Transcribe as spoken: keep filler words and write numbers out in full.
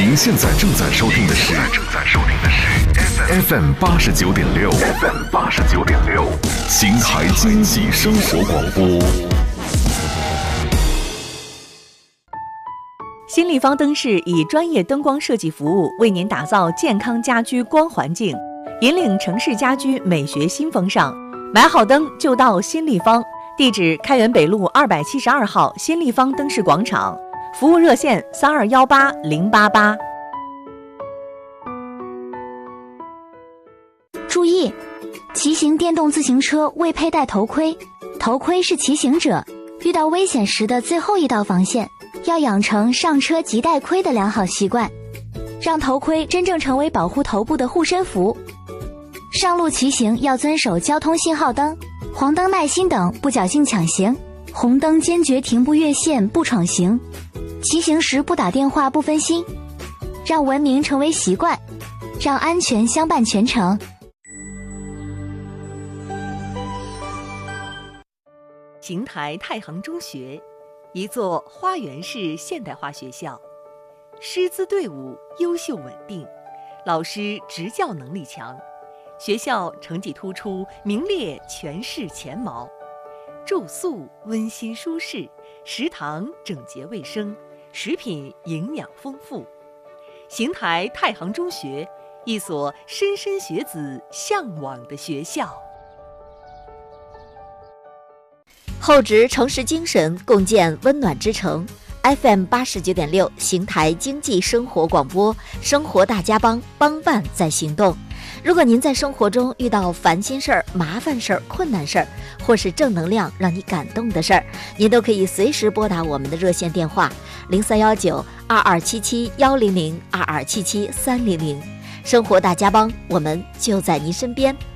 您现在正在收听的是正在收听的是 F M 八十九点六 F M 八十九点六邢台经济生活广播。 新立方灯饰以专业灯光设计服务为您打造健康家居光环境，引领城市家居美学新风尚。买好灯就到新立方，地址开元北路二百七十二号新立方灯饰广场，服务热线三二幺八零八八。 注意，骑行电动自行车未佩戴头盔，头盔是骑行者遇到危险时的最后一道防线。要养成上车即戴盔的良好习惯，让头盔真正成为保护头部的护身符。上路骑行要遵守交通信号灯、黄灯耐心等，不侥幸抢行；红灯坚决停步越线，不闯行。骑行时不打电话，不分心，让文明成为习惯，让安全相伴全程。 邢台太行中学，一座花园式现代化学校，师资队伍优秀稳定，老师执教能力强，学校成绩突出，名列全市前茅。住宿温馨舒适，食堂整洁卫生，食品营养丰富。邢台太行中学，一所莘莘学子向往的学校。 厚植城市精神，共建温暖之城。F M 八十九点六，邢台经济生活广播，生活大家帮，帮办在行动。如果您在生活中遇到烦心事儿、麻烦事儿、困难事儿，或是正能量让你感动的事儿，您都可以随时拨打我们的热线电话零三幺九二二七七幺零零二二七七三零零。生活大家帮，我们就在您身边。